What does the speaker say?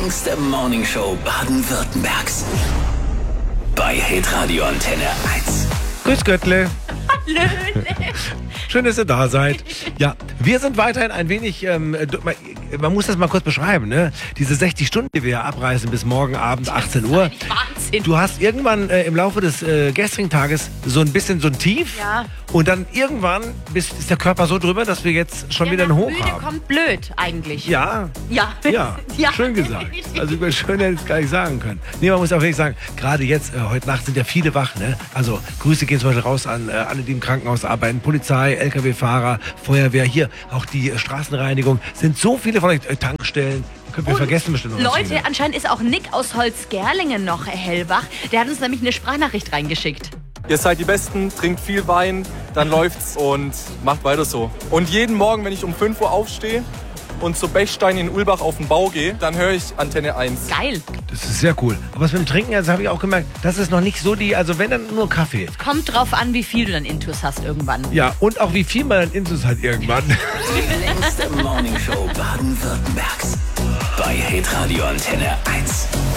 längste Morningshow Baden-Württembergs. Bei Hitradio Antenne 1. Grüß Göttle. Hallöle. Schön, dass ihr da seid. Ja, wir sind weiterhin ein wenig, man muss das mal kurz beschreiben, ne? Diese 60 Stunden, die wir hier abreißen bis morgen Abend 18 Uhr. Wahnsinn. Du hast irgendwann im Laufe des gestrigen Tages so ein bisschen so ein Tief. Ja. Und dann irgendwann ist der Körper so drüber, dass wir jetzt schon wieder einen Hoch müde haben. kommt blöd eigentlich. Ja. Ja. Ja, Ja. schön gesagt. Also schön hätte ich es gar nicht sagen können. Nee, man muss auch wirklich sagen, gerade jetzt, heute Nacht sind ja viele wach. Ne? Also Grüße gehen zum Beispiel raus an alle, die im Krankenhaus arbeiten. Polizei, LKW-Fahrer, Feuerwehr, hier auch die Straßenreinigung. Sind so viele von euch, Tankstellen. Können wir vergessen bestimmt noch. Leute, anscheinend ist auch Nick aus Holzgerlingen noch hellwach. Der hat uns nämlich eine Sprachnachricht reingeschickt. Ihr seid die Besten, trinkt viel Wein, dann läuft's und macht weiter so. Und jeden Morgen, wenn ich um 5 Uhr aufstehe und zu Bechstein in Ulbach auf den Bau gehe, dann höre ich Antenne 1. Geil. Das ist sehr cool. Aber was mit dem Trinken, also habe ich auch gemerkt, das ist noch nicht so also wenn dann nur Kaffee. Kommt drauf an, wie viel du dann Intus hast irgendwann. Ja, und auch wie viel man dann Intus hat irgendwann. Die längste Morningshow Baden-Württembergs. Bei Hitradio Antenne 1.